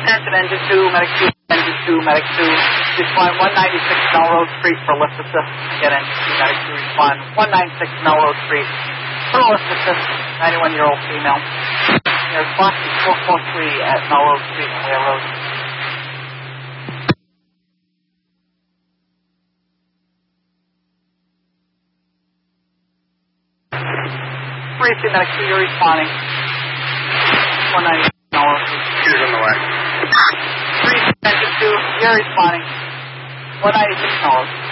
Attention, engine 2, medic 2, engine 2, medic 2. Respond 196 Melrose Street for lift assist. Get engine 2, medic 2. Respond 196 Melrose Street for lift assist. 91-year-old female. Your response is 443 at Melrose Street and Ware Road. 3 medic 2, you're responding. 190 Melrose Street. She's on the way. 3 engine 2, you're responding. 196 Melrose.